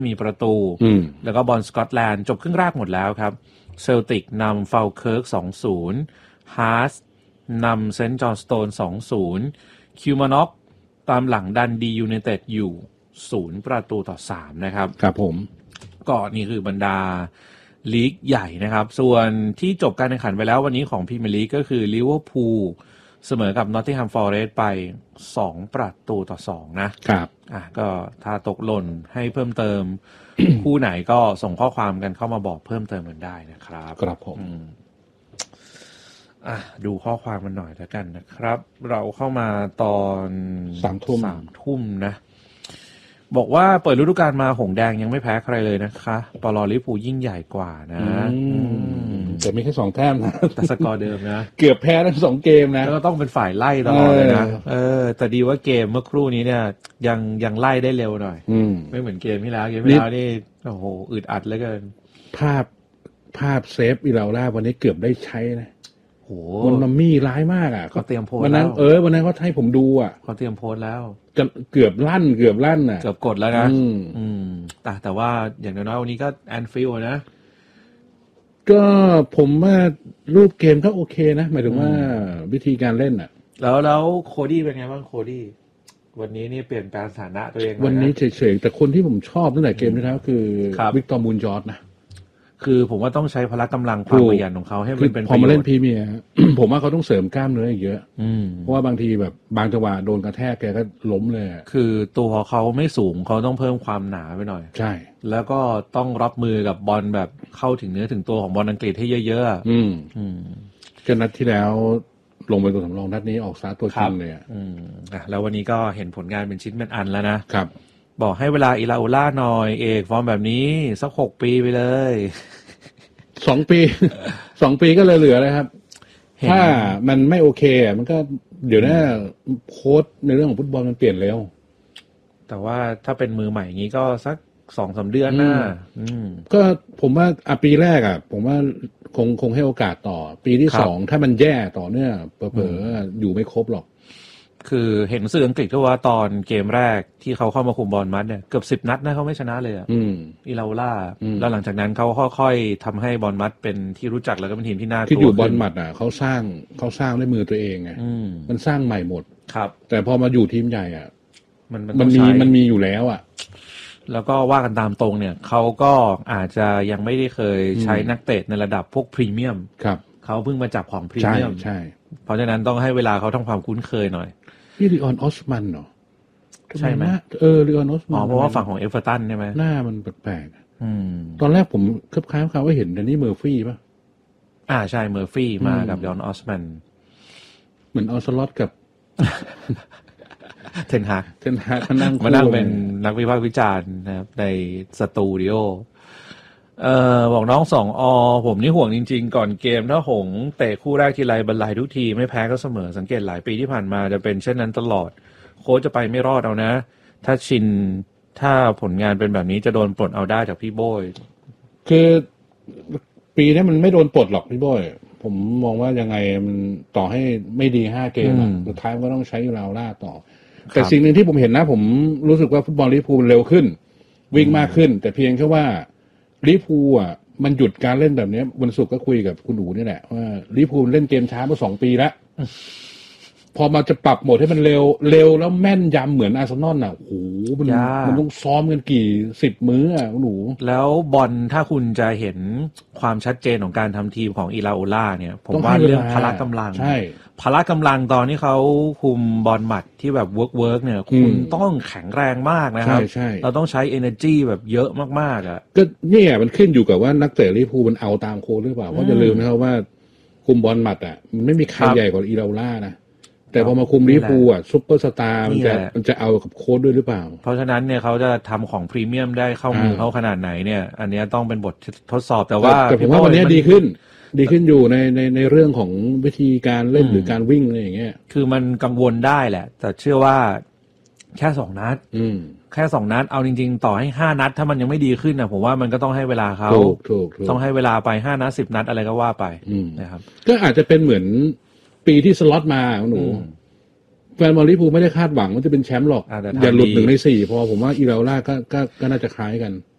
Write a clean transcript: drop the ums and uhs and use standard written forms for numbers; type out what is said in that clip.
มีประตูแล้วก็บอลสกอตแลนด์จบครึ่งแรกหมดแล้วครับเซลติกนำเฟลเคิร์ก 2-0 ฮาร์สนำเซนต์จอห์นสโตน 2-0 คิวมานอกตามหลังดันดียูไนเต็ดอยู่0-3นะครับครับผมก็นี่คือบรรดาลีกใหญ่นะครับส่วนที่จบการแข่งขันไปแล้ววันนี้ของพรีเมียร์ลีกก็คือลิเวอร์พูลเสมอกับนอตติงแฮมฟอเรสต์ไป2-2นะครับก็ถ้าตกหล่นให้เพิ่มเติม คู่ไหนก็ส่งข้อความกันเข้ามาบอกเพิ่มเติมกันได้นะครับครับผมดูข้อความมันหน่อยแล้วกันนะครับเราเข้ามาตอน3 ทุ่มนะบอกว่าเปิดฤดูกาลมาหงแดงยังไม่แพ้ใครเลยนะคะปลลิเวอร์พูลยิ่งใหญ่กว่านะแต่ไม่แค่2 แต้มนะแต่สกอร์เดิมนะเกือบแพ้ทั้ง2 เกมนะแล้วก็ต้องเป็นฝ่ายไล่ตลอดเลยนะแต่ดีว่าเกมเมื่อครู่นี้เนี่ยยังไล่ได้เร็วหน่อยไม่เหมือนเกมที่แล้วนี่โอ้โหอึดอัดเหลือเกินภาพเซฟอิราล่าวันนี้เกือบได้ใช้นะมันมัมมี่ร้ายมากอ่ะเขาเตรียมโพสวันนั้นวันนั้นเขาให้ผมดูอ่ะเขาเตรียมโพสแล้วเกือบลั่นอ่ะเกือบกดแล้วนะแต่ว่าอย่างน้อยๆวันนี้ก็แอนฟิลด์นะก็ผมว่ารูปเกมก็โอเคนะหมายถึงว่าวิธีการเล่นอ่ะแล้วโคดี้เป็นไงบ้างโคดี้วันนี้นี่เปลี่ยนแปลงสถานะตัวเองวันนี้เฉยๆแต่คนที่ผมชอบตั้งแต่เกมที่แล้วคือวิกตอร์มูนจอร์จนะคือผมว่าต้องใช้พละกำลังความขยันของเขาให้มันเป็นพอมาเล่นพรีเมียร์ ผมว่าเขาต้องเสริมกล้ามเนื้ออีกเยอะเพราะว่าบางทีแบบบางจังหวะโดนกระแทกแกก็ล้มเลยคือตัวเขาไม่สูงเขาต้องเพิ่มความหนาไปหน่อยใช่แล้วก็ต้องรับมือกับบอลแบบเข้าถึงเนื้อถึงตัวของบอลอังกฤษให้เยอะๆก็นัดที่แล้วลงไปตัวสำรองนัดนี้ออกซะตัวจริงเลยแล้ววันนี้ก็เห็นผลงานเป็นชิ้นเป็นอันแล้วนะครับบอกให้เวลาอิราโอล่าหน่อยเอกฟอร์มแบบนี้สัก6 ปีไปเลย 2 ปี2 ปีก็เลยเหลือเลยครับถ้ามันไม่โอเคมันก็เดี๋ยวนี้โค้ชในเรื่องของฟุตบอลมันเปลี่ยนเร็วแต่ว่าถ้าเป็นมือใหม่อย่างนี้ก็สัก 2-3 เดือนหน้าก็ผมว่าปีแรกผมว่าคงให้โอกาสต่อปีที่2ถ้ามันแย่ต่อเนื่องเผลอๆอยู่ไม่ครบหรอกคือเห็นสื่ออังกฤษว่าตอนเกมแรกที่เขาเข้ามาคุมบอลมัดเนี่ยเกือบ10 นัดนะเขาไม่ชนะเลยอิราโอล่าแล้วหลังจากนั้นเขาค่อยๆทำให้บอลมัดเป็นที่รู้จักแล้วก็เป็นทีมที่น่ากลัวที่อยู่บอลมัดเขาสร้างด้วยมือตัวเองไงมันสร้างใหม่หมดครับแต่พอมาอยู่ทีมใหญ่มันมีอยู่แล้วแล้วก็ว่ากันตามตรงเนี่ยเขาก็อาจจะยังไม่ได้เคยใช้นักเตะในระดับพวกพรีเมียมเขาเพิ่งมาจับของพรีเมียมใช่เพราะฉะนั้นต้องให้เวลาเขาทำความคุ้นเคยหน่อยนี่ลีออนออสมันเหรอใช่ไหมลีออนออสมันเพราะว่าฝั่งของเอเวอร์ตันใช่ไหมหน้ามันแปลกๆตอนแรกผมคล้ายๆว่าเห็นแต่นี่เมอร์ฟี่ป่ะใช่เมอร์ฟี่มากับลีออนออสมันเหมือนเอาสล็อตกับเทนฮากมานั่งเป็นนักวิพากษ์วิจารณ์นะครับในสตูดิโอบอกน้อง2 ผมนี่ห่วงจริงๆก่อนเกมถ้าหงเตะคู่แรกทีไรบรรลัยทุกทีไม่แพ้ก็เสมอสังเกตหลายปีที่ผ่านมาจะเป็นเช่นนั้นตลอดโค้ชจะไปไม่รอดเอานะถ้าผลงานเป็นแบบนี้จะโดนปลดเอาได้จากพี่โบยคือปีนี้มันไม่โดนปลดหรอกพี่โบยผมมองว่ายังไงมันต่อให้ไม่ดี5 เกมสุดท้ายก็ต้องใช้ยูราล่าต่อแต่สิ่งหนึ่งที่ผมเห็นนะผมรู้สึกว่าฟุตบอลลิเวอร์พูลเร็วขึ้นวิ่งมากขึ้นแต่เพียงแค่ว่าลิเวอร์พูลมันหยุดการเล่นแบบนี้วันศุกร์ก็คุยกับคุณอู๋นี่แหละว่าลิเวอร์พูลเล่นเกมช้ามา2 ปีแล้วพอมาจะปรับโหมดให้มันเร็วแล้วแม่นยำเหมือนอาร์เซนอลโอ้โหมันต้องซ้อมกันกี่10 มื้อคุณอู๋แล้วบอลถ้าคุณจะเห็นความชัดเจนของการทำทีมของอิราโอล่าเนี่ยผมว่าเรื่องพละกำลังใช่พละกำลังตอนที่เขาคุมบอลหมัดที่แบบเวิร์กเนี่ยคุณต้องแข็งแรงมากนะครับเราต้องใช้ energy แบบเยอะมากๆก็เนี่ยมันขึ้นอยู่กับว่านักเตะลิเวอร์พูลมันเอาตามโค้ชหรือเปล่าเพราะอย่าลืมนะครับว่าคุมบอลหมัดมันไม่มีใครใหญ่กว่าอิราโอล่านะแต่พอมาคุมลิเวอร์พูลซุปเปอร์สตาร์มันจะเอากับโค้ชด้วยหรือเปล่าเพราะฉะนั้นเนี่ยเขาจะทำของพรีเมียมได้เข้ามือเขาขนาดไหนเนี่ยอันนี้ต้องเป็นบททดสอบแต่ผมว่าวันนี้ดีขึ้นอยู่ในเรื่องของวิธีการเล่นหรือการวิ่งอะไรอย่างเงี้ยคือมันกังวลได้แหละแต่เชื่อว่าแค่2 นัดแค่2 นัดเอาจริงๆต่อให้5 นัดถ้ามันยังไม่ดีขึ้นนะผมว่ามันก็ต้องให้เวลาเขาต้องให้เวลาไป5 นัด10 นัดอะไรก็ว่าไปนะครับก็อาจจะเป็นเหมือนปีที่สล็อตมาหนูแฟนบอลลิเวอร์พูลไม่ได้คาดหวังว่าจะเป็นแชมป์หรอกอย่าหลุด1 ใน 4พอผมว่าอิราโอล่าก็น่าจะคล้ายกัน